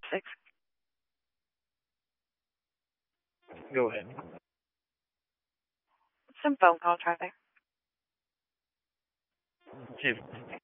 6. Go ahead. Some phone call traffic. Hey,